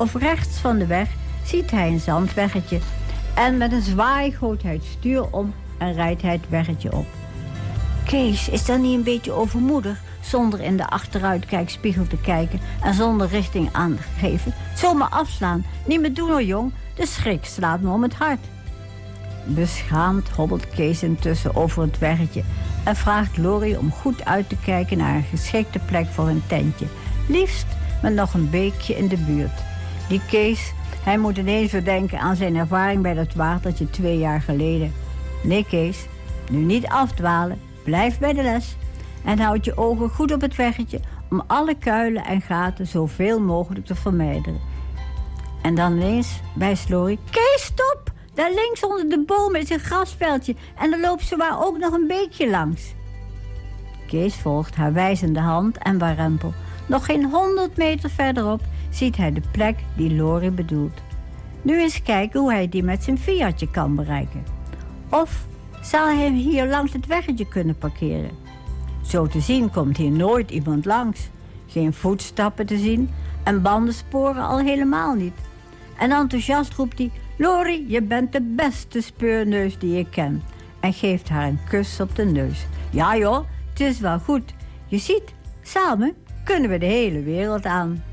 of rechts van de weg ziet hij een zandweggetje. En met een zwaai gooit hij het stuur om en rijdt hij het weggetje op. Kees is dan niet een beetje overmoedig, zonder in de achteruitkijkspiegel te kijken en zonder richting aan te geven? Zomaar afslaan, niet meer doen hoor jong, de schrik slaat me om het hart. Beschaamd hobbelt Kees intussen over het weggetje en vraagt Laurie om goed uit te kijken naar een geschikte plek voor een tentje. Liefst met nog een beekje in de buurt. Die Kees, hij moet ineens weer denken aan zijn ervaring bij dat watertje 2 jaar geleden. Nee Kees, nu niet afdwalen, blijf bij de les. En houd je ogen goed op het weggetje om alle kuilen en gaten zoveel mogelijk te vermijden. En dan ineens wijst Laurie, Kees stop! Daar links onder de boom is een grasveldje en er loopt zowaar ook nog een beekje langs. Kees volgt haar wijzende hand en warempel. Nog geen 100 meter verderop ziet hij de plek die Laurie bedoelt. Nu eens kijken hoe hij die met zijn Fiatje kan bereiken. Of zal hij hier langs het weggetje kunnen parkeren? Zo te zien komt hier nooit iemand langs. Geen voetstappen te zien en bandensporen al helemaal niet. En enthousiast roept hij, Laurie, je bent de beste speurneus die ik ken. En geeft haar een kus op de neus. Ja joh, het is wel goed. Je ziet, samen kunnen we de hele wereld aan.